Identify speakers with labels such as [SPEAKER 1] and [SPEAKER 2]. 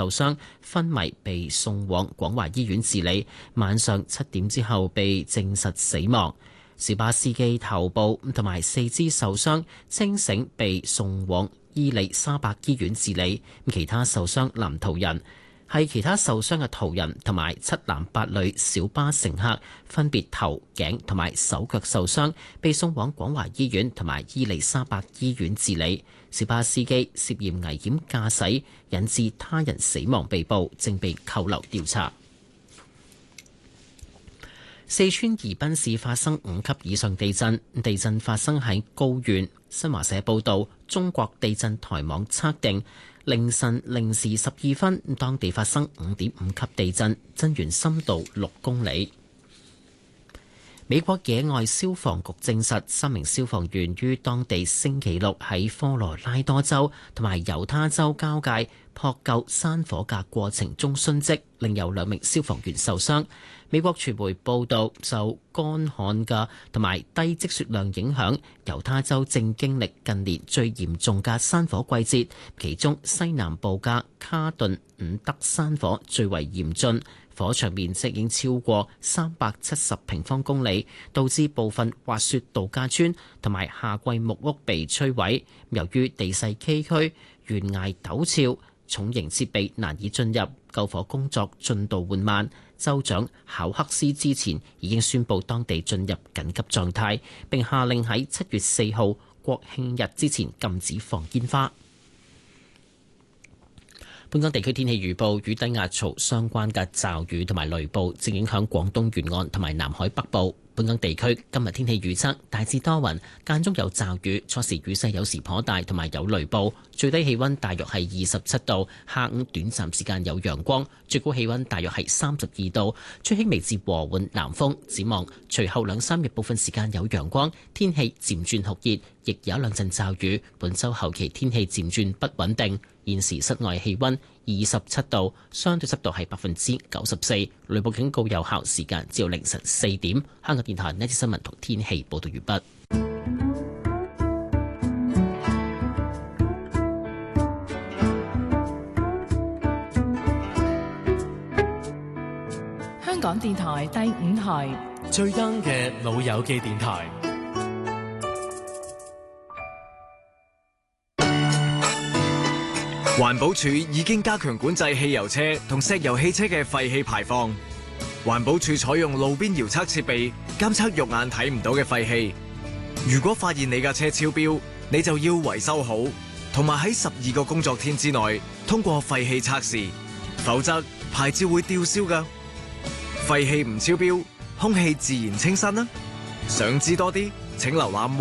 [SPEAKER 1] 受傷，昏迷被送往廣華醫院治理，晚上7點之後被證實死亡。小巴司機頭部同埋四肢受傷，清醒被送往伊利沙伯醫院治理。其他受傷男途人係其他受傷嘅途人同埋7男8女小巴乘客，分別頭、頸同埋手腳受傷，被送往廣華醫院同埋伊利沙伯醫院治理。小巴司機涉嫌危險駕駛，引致他人死亡被捕，正被扣留調查。四川宜賓市發生5級以上地震，地震發生喺高縣。新華社報道，中國地震台網測定，凌晨0時12分，當地發生5.5級地震，震源深度6公里。美國野外消防局證實，3名消防員於當地星期六喺科羅拉多州同埋猶他州交界撲救山火嘅過程中殉職，另有2名消防員受傷。美國傳媒報道，受乾旱嘅同埋低積雪量影響，猶他州正經歷近年最嚴重嘅山火季節，其中西南部嘅卡頓伍德山火最為嚴峻，火場面積已經超過370平方公里，導致部分滑雪度假村同埋夏季木屋被摧毀。由於地勢崎嶇、懸崖陡峭，重型設備難以進入，救火工作進度緩慢。州長考克斯之前已經宣布當地進入緊急狀態，並下令喺7月4號國慶日之前禁止放煙花。本港地區天氣預報，與低壓槽相關嘅驟雨同埋雷暴正影響廣東沿岸同埋南海北部。本港地區今日天氣預測大致多雲，間中有驟雨，初時雨勢有時頗大，同埋有雷暴。最低氣溫大約係27度，下午短暫時間有陽光，最高氣溫大約係32度，吹輕微至和緩南風。展望隨後2-3日部分時間有陽光，天氣漸轉酷熱，亦有1-2陣驟雨。本週後期天氣漸轉不穩定。現時室外氣溫27度，相對濕度係94%，雷暴警告有效時間至到凌晨4點。香港電台呢節新聞同天氣報道完畢。
[SPEAKER 2] 香港電台第5台
[SPEAKER 3] 最 young 嘅老友記電台。
[SPEAKER 4] 環保署已經加強管制汽油車同石油汽車嘅廢氣排放。環保署採用路邊遙測設備監測肉眼睇唔到嘅廢氣。如果發現你架車超標，你就要維修好，同埋喺12個工作天之內通過廢氣測試，否則牌照會吊銷㗎。廢氣唔超標，空氣自然清新啦。想知多啲，請瀏覽